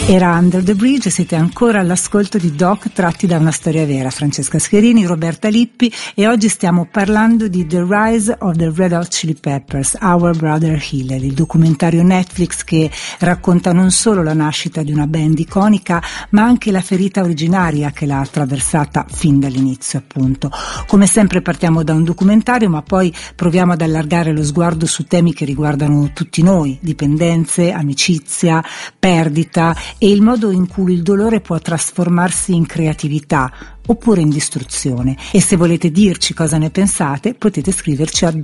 Era Under the Bridge, siete ancora all'ascolto di Doc tratti da una storia vera. Francesca Scherini, Roberta Lippi, e oggi stiamo parlando di The Rise of the Red Hot Chili Peppers, Our Brother Hillary, il documentario Netflix che racconta non solo la nascita di una band iconica, ma anche la ferita originaria che l'ha attraversata fin dall'inizio, appunto. Come sempre partiamo da un documentario, ma poi proviamo ad allargare lo sguardo su temi che riguardano tutti noi: dipendenze, amicizia, perdita e il modo in cui il dolore può trasformarsi in creatività oppure in distruzione. E se volete dirci cosa ne pensate, potete scriverci a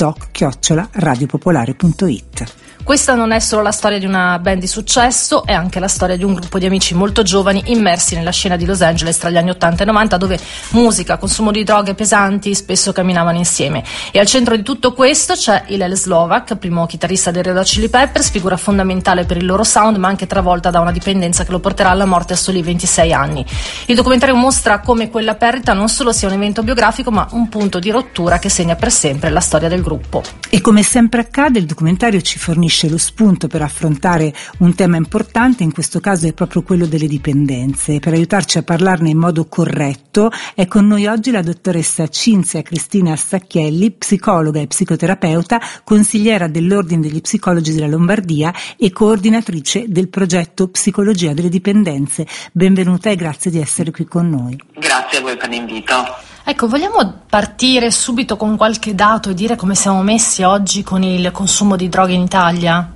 doc@radiopopolare.it. Questa non è solo la storia di una band di successo, è anche la storia di un gruppo di amici molto giovani immersi nella scena di Los Angeles tra gli anni 80 e 90, dove musica, consumo di droghe pesanti spesso camminavano insieme. E al centro di tutto questo c'è Hillel Slovak, primo chitarrista dei Red Hot Chili Peppers, figura fondamentale per il loro sound, ma anche travolta da una dipendenza che lo porterà alla morte a soli 26 anni. Il documentario mostra come quella perdita non solo sia un evento biografico, ma un punto di rottura che segna per sempre la storia del gruppo. E come sempre accade, il documentario ci fornisce lo spunto per affrontare un tema importante, in questo caso è proprio quello delle dipendenze. Per aiutarci a parlarne in modo corretto è con noi oggi la dottoressa Cinzia Cristina Sacchielli, psicologa e psicoterapeuta, consigliera dell'Ordine degli Psicologi della Lombardia e coordinatrice del progetto Psicologia delle Dipendenze. Benvenuta e grazie di essere qui con noi. Grazie a voi per l'invito. Ecco, vogliamo partire subito con qualche dato e dire come siamo messi oggi con il consumo di droghe in Italia?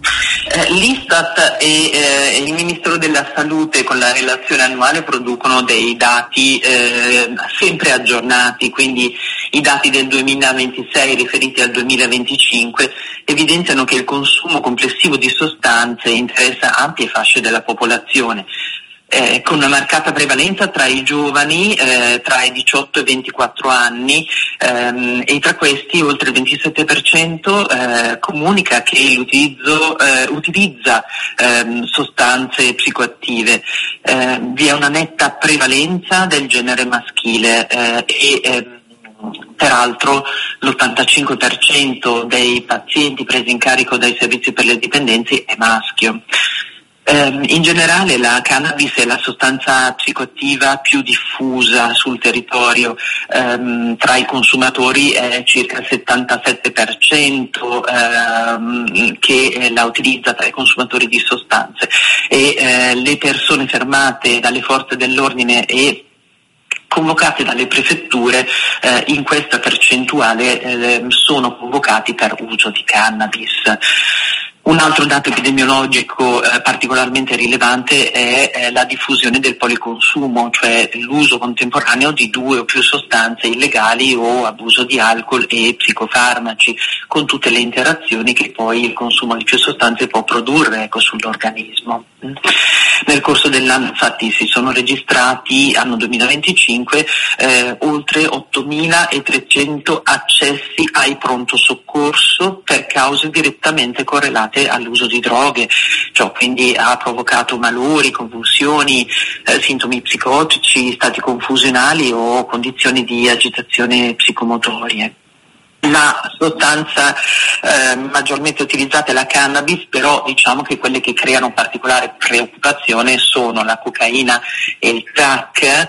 L'Istat e il Ministero della Salute con la relazione annuale producono dei dati sempre aggiornati, quindi i dati del 2026 riferiti al 2025 evidenziano che il consumo complessivo di sostanze interessa ampie fasce della popolazione, con una marcata prevalenza tra i giovani, tra i 18 e i 24 anni, e tra questi oltre il 27% comunica che utilizza sostanze psicoattive. Vi è una netta prevalenza del genere maschile e peraltro l'85% dei pazienti presi in carico dai servizi per le dipendenze è maschio. In generale la cannabis è la sostanza psicoattiva più diffusa sul territorio, tra i consumatori è circa il 77% che la utilizza tra i consumatori di sostanze, e le persone fermate dalle forze dell'ordine e convocate dalle prefetture in questa percentuale sono convocati per uso di cannabis. Un altro dato epidemiologico particolarmente rilevante è la diffusione del policonsumo, cioè l'uso contemporaneo di 2 o più sostanze illegali o abuso di alcol e psicofarmaci, con tutte le interazioni che poi il consumo di più sostanze può produrre sull'organismo. Nel corso dell'anno infatti si sono registrati, anno 2025, oltre 8.300 accessi ai pronto soccorso per cause direttamente correlate all'uso di droghe, ciò quindi ha provocato malori, convulsioni, sintomi psicotici, stati confusionali o condizioni di agitazione psicomotorie. La sostanza maggiormente utilizzata è la cannabis, però diciamo che quelle che creano particolare preoccupazione sono la cocaina e il crack,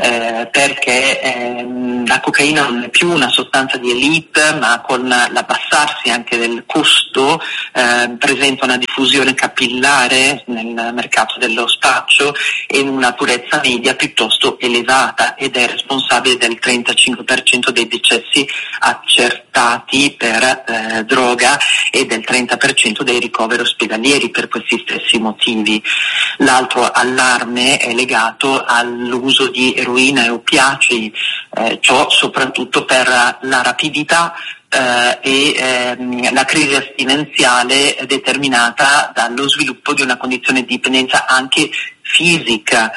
perché la cocaina non è più una sostanza di elite, ma con l'abbassarsi anche del costo presenta una diffusione capillare nel mercato dello spaccio e una purezza media piuttosto elevata, ed è responsabile del 35% dei decessi accertati per droga e del 30% dei ricoveri ospedalieri per questi stessi motivi. L'altro allarme è legato all'uso di eroina e oppiacei, ciò soprattutto per la rapidità e la crisi astinenziale determinata dallo sviluppo di una condizione di dipendenza anche fisica.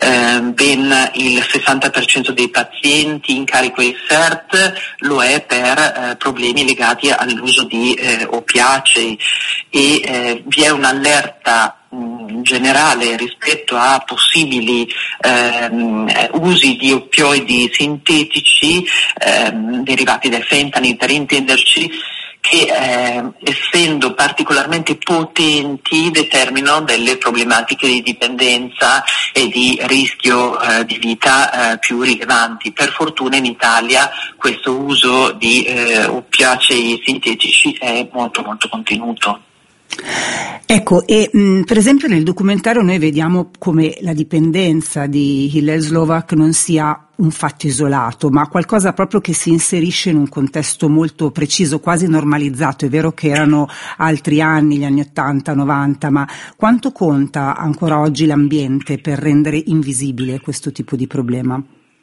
Ben il 60% dei pazienti in carico ai SERT lo è per problemi legati all'uso di oppiacei, e vi è un'allerta generale rispetto a possibili usi di oppioidi sintetici derivati dal fentanyl, per intenderci, che essendo particolarmente potenti determinano delle problematiche di dipendenza e di rischio di vita più rilevanti. Per fortuna in Italia questo uso di oppiacei sintetici è molto molto contenuto. Ecco, e per esempio nel documentario noi vediamo come la dipendenza di Hillel Slovak non sia un fatto isolato, ma qualcosa proprio che si inserisce in un contesto molto preciso, quasi normalizzato. È vero che erano altri anni, gli anni 80, 90, ma quanto conta ancora oggi l'ambiente per rendere invisibile questo tipo di problema?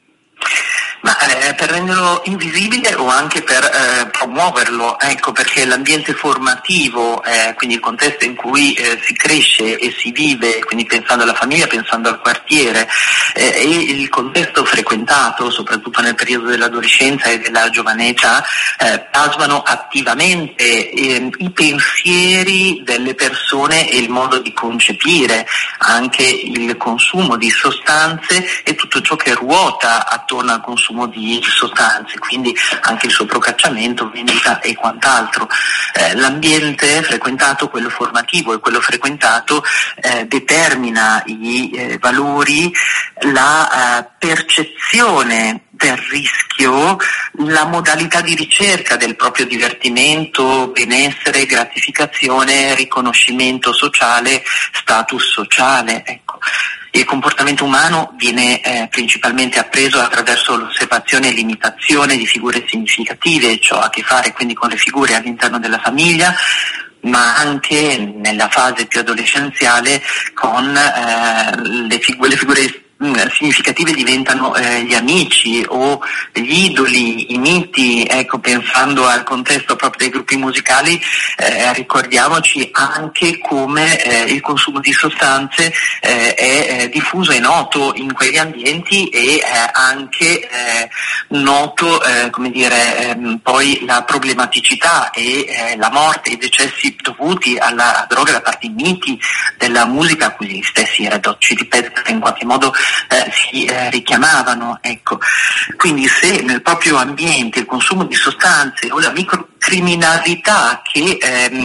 Ma per renderlo invisibile o anche per promuoverlo, ecco, perché l'ambiente formativo, quindi il contesto in cui si cresce e si vive, quindi pensando alla famiglia, pensando al quartiere, e il contesto frequentato, soprattutto nel periodo dell'adolescenza e della giovane età, plasmano attivamente i pensieri delle persone e il modo di concepire anche il consumo di sostanze e tutto ciò che ruota attorno al consumo di sostanze, quindi anche il suo procacciamento, vendita e quant'altro. L'ambiente frequentato, quello formativo e quello frequentato, determina i valori, la percezione del rischio, la modalità di ricerca del proprio divertimento, benessere, gratificazione, riconoscimento sociale, status sociale, ecco. Il comportamento umano viene principalmente appreso attraverso l'osservazione e l'imitazione di figure significative, ciò ha a che fare quindi con le figure all'interno della famiglia, ma anche nella fase più adolescenziale con le figure significative diventano gli amici o gli idoli, i miti, ecco, pensando al contesto proprio dei gruppi musicali, ricordiamoci anche come il consumo di sostanze è diffuso e noto in quegli ambienti e anche noto, poi la problematicità e la morte, i decessi dovuti alla droga da parte di miti della musica a cui gli stessi Red Hot Chili Peppers in qualche modo si richiamavano, ecco. Quindi se nel proprio ambiente il consumo di sostanze o la microcriminalità che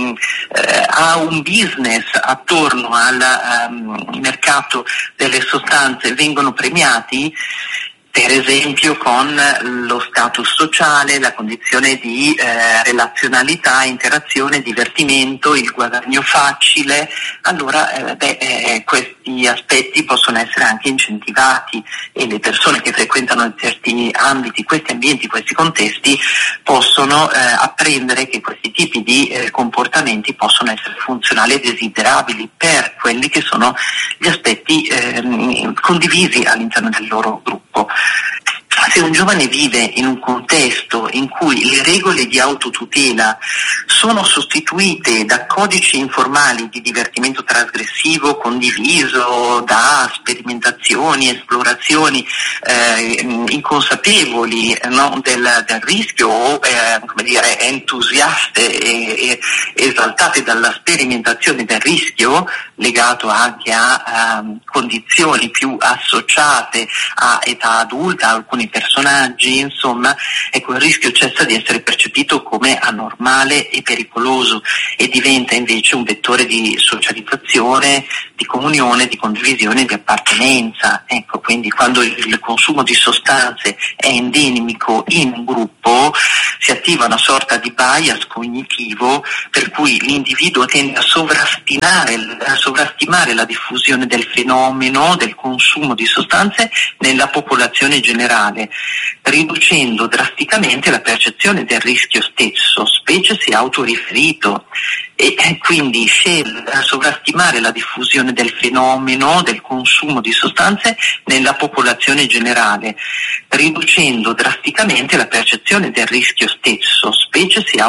ha un business attorno al mercato delle sostanze vengono premiati, per esempio con lo status sociale, la condizione di relazionalità, interazione, divertimento, il guadagno facile, allora questi aspetti possono essere anche incentivati e le persone che frequentano certi ambiti, questi ambienti, questi contesti possono apprendere che questi tipi di comportamenti possono essere funzionali e desiderabili per quelli che sono gli aspetti condivisi all'interno del loro gruppo. Se un giovane vive in un contesto in cui le regole di autotutela sono sostituite da codici informali di divertimento trasgressivo condiviso, da sperimentazioni, esplorazioni inconsapevoli, no, del rischio o entusiaste e esaltate dalla sperimentazione del rischio, legato anche a condizioni più associate a età adulta, a alcuni personaggi, insomma, ecco, il rischio cessa di essere percepito come anormale e pericoloso e diventa invece un vettore di socializzazione, di comunione, di condivisione, di appartenenza. Ecco, quindi quando il consumo di sostanze è endemico in un gruppo si attiva una sorta di bias cognitivo per cui l'individuo tende a sovrastimare la diffusione del fenomeno del consumo di sostanze nella popolazione generale, riducendo drasticamente la percezione del rischio stesso, specie se autoriferito, e quindi scende a sovrastimare la diffusione del fenomeno del consumo di sostanze nella popolazione generale, riducendo drasticamente la percezione del rischio stesso, specie se